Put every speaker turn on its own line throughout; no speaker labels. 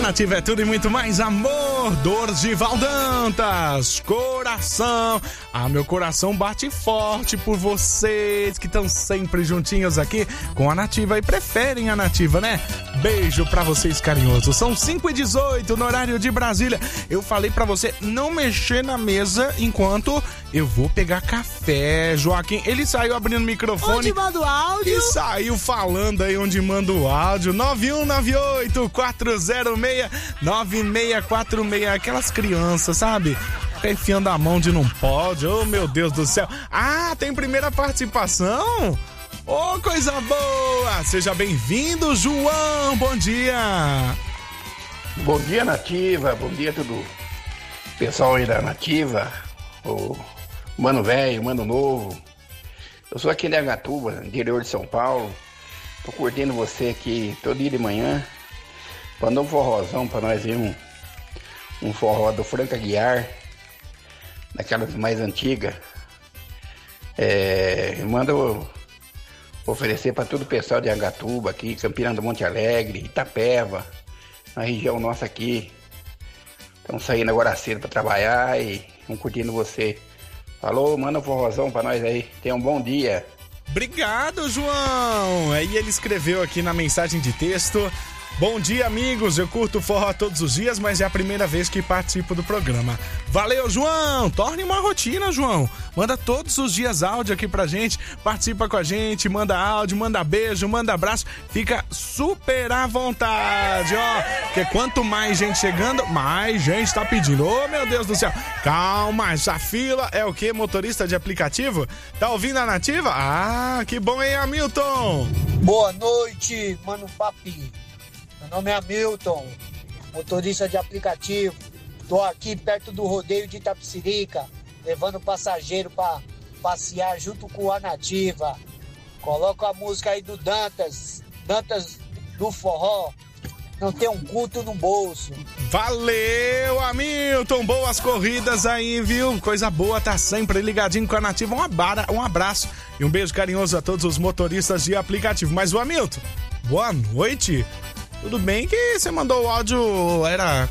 Nativa é tudo e muito mais amor. Dorgival Dantas, coração. Meu coração bate forte por vocês que estão sempre juntinhos aqui com a Nativa e preferem a Nativa, né? Beijo pra vocês carinhosos. São 5h18 no horário de Brasília. Eu falei pra você não mexer na mesa enquanto eu vou pegar café. Joaquim, ele saiu abrindo o microfone.
Onde manda o áudio?
E saiu falando aí onde manda o áudio. 9198-406-9646. Aquelas crianças, sabe? Enfiando a mão de não pode. Oh, meu Deus do céu. Tem primeira participação? Oh, coisa boa! Seja bem-vindo, João. Bom dia.
Bom dia, Nativa. Bom dia, tudo. Pessoal aí da Nativa. O Mano Velho, Mano Novo. Eu sou aqui de Angatuba, interior de São Paulo. Tô curtindo você aqui todo dia de manhã. Mandou um forrozão pra nós aí, um forró do Franca Aguiar, daquelas mais antigas. Manda oferecer para todo o pessoal de Angatuba aqui, Campina do Monte Alegre, Itapeva, na região nossa aqui. Estamos saindo agora cedo para trabalhar e vamos curtindo você. Falou, manda um forrozão pra nós aí. Tenha um bom dia.
Obrigado, João. Aí ele escreveu aqui na mensagem de texto: bom dia, amigos. Eu curto forró todos os dias, mas é a primeira vez que participo do programa. Valeu, João. Torne uma rotina, João. Manda todos os dias áudio aqui pra gente. Participa com a gente, manda áudio, manda beijo, manda abraço. Fica super à vontade, ó. Porque quanto mais gente chegando, mais gente tá pedindo. Ô, meu Deus do céu. Calma, essa fila é o quê? Motorista de aplicativo? Tá ouvindo a Nativa? Que bom, hein, Hamilton?
Boa noite, Mano Papi. Meu nome é Hamilton, motorista de aplicativo. Tô aqui perto do rodeio de Itapecerica, levando passageiro para passear junto com a Nativa. Coloca a música aí do Dantas do forró. Não tem um culto no bolso.
Valeu, Hamilton. Boas corridas aí, viu? Coisa boa, tá sempre ligadinho com a Nativa. Um abraço e um beijo carinhoso a todos os motoristas de aplicativo. Mas o Hamilton, boa noite. Tudo bem que você mandou o áudio, era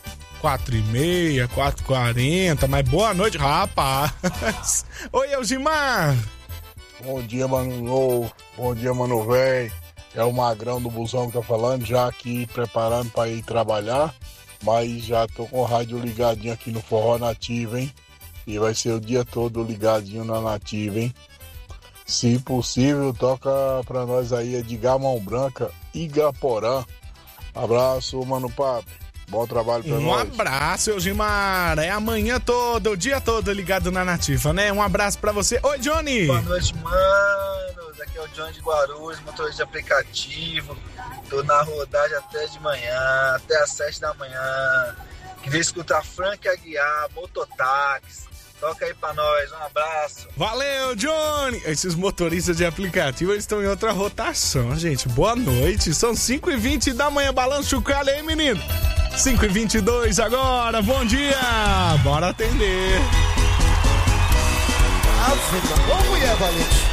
4h30, 4h40, mas boa noite, rapaz. Oi, Elgimar.
Bom dia, Mano Novo. Bom dia, Mano Velho. É o Magrão do Busão que tá falando, já aqui preparando para ir trabalhar, mas já tô com o rádio ligadinho aqui no Forró Nativa, hein? E vai ser o dia todo ligadinho na Nativa, hein? Se possível, toca pra nós aí Edgar Mão Branca, Igaporã. Abraço, Mano Papi. Bom trabalho pra nós.
Um abraço, Elgimar. É amanhã todo, o dia todo ligado na Nativa, né? Um abraço pra você. Oi, Johnny.
Boa noite, mano. Aqui é o Johnny de Guarulhos, motorista de aplicativo. Tô na rodagem até de manhã, até às 7 da manhã. Queria escutar Franca Aguiar, Mototáxi. Toca aí pra nós, um abraço.
Valeu, Johnny. Esses motoristas de aplicativo, eles estão em outra rotação, gente. Boa noite. São 5h20 da manhã. Balança o calho aí, menino. 5h22 agora. Bom dia. Bora atender.
Ô, mulher valente.